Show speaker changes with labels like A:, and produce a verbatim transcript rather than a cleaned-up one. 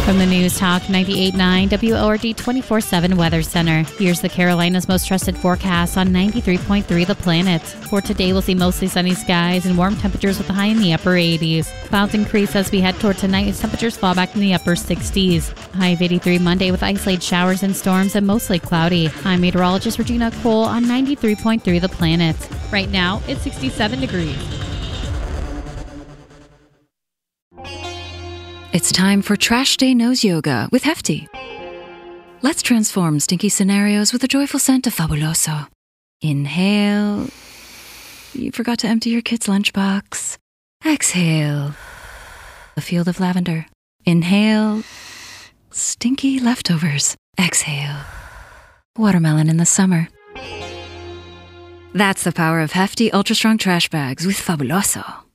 A: From the News Talk ninety-eight point nine W O R D twenty-four seven Weather Center, here's the Carolinas' most trusted forecast on ninety-three point three The Planet. For today, we'll see mostly sunny skies and warm temperatures with a high in the upper eighties. Clouds increase as we head toward tonight as temperatures fall back in the upper sixties. High of eighty-three Monday with isolated showers and storms and mostly cloudy. I'm meteorologist Regina Cole on ninety-three point three The Planet. Right now, it's sixty-seven degrees.
B: It's time for Trash Day Nose Yoga with Hefty. Let's transform stinky scenarios with a joyful scent of Fabuloso. Inhale. You forgot to empty your kid's lunchbox. Exhale. A field of lavender. Inhale. Stinky leftovers. Exhale. Watermelon in the summer. That's the power of Hefty Ultra Strong Trash Bags with Fabuloso.